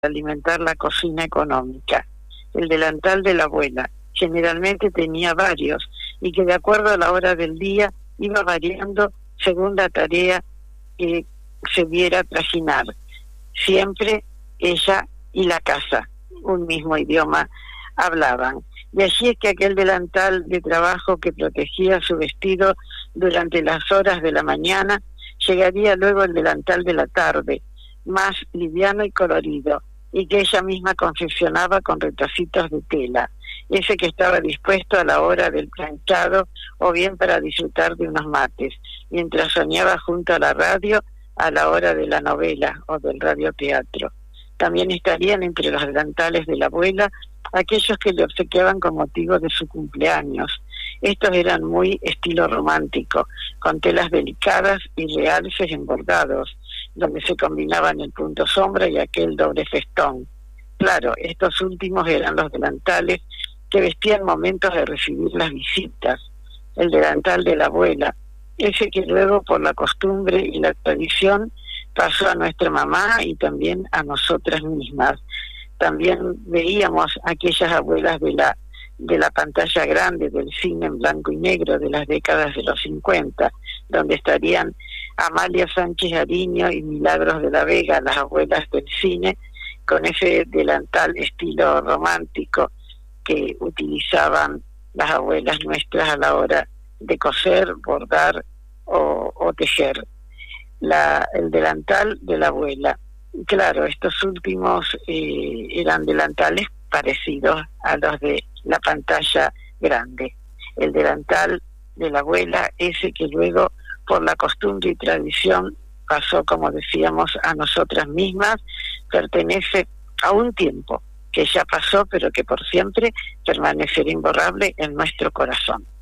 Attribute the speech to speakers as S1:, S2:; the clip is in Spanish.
S1: alimentar la cocina económica. El delantal de la abuela generalmente tenía varios y que de acuerdo a la hora del día iba variando según la tarea que se viera trajinar. Siempre ella y la casa, un mismo idioma hablaban. Y así es que aquel delantal de trabajo que protegía su vestido durante las horas de la mañana, llegaría luego el delantal de la tarde, más liviano y colorido, y que ella misma confeccionaba con retacitos de tela, ese que estaba dispuesto a la hora del planchado o bien para disfrutar de unos mates, mientras soñaba junto a la radio a la hora de la novela o del radioteatro. También estarían entre los delantales de la abuela aquellos que le obsequiaban con motivo de su cumpleaños. Estos eran muy estilo romántico, con telas delicadas y realces en bordados, donde se combinaban el punto sombra y aquel doble festón. Claro, estos últimos eran los delantales que vestían en momentos de recibir las visitas. El delantal de la abuela, ese que luego por la costumbre y la tradición pasó a nuestra mamá y también a nosotras mismas. También veíamos aquellas abuelas de la pantalla grande del cine en blanco y negro de las décadas de los 50, donde estarían Amalia Sánchez Ariño y Milagros de la Vega, las abuelas del cine, con ese delantal estilo romántico que utilizaban las abuelas nuestras a la hora de coser, bordar o tejer. El delantal de la abuela. Claro, estos últimos eran delantales parecidos a los de la pantalla grande. El delantal de la abuela, ese que luego por la costumbre y tradición pasó, como decíamos, a nosotras mismas, pertenece a un tiempo que ya pasó, pero que por siempre permanecerá imborrable en nuestro corazón.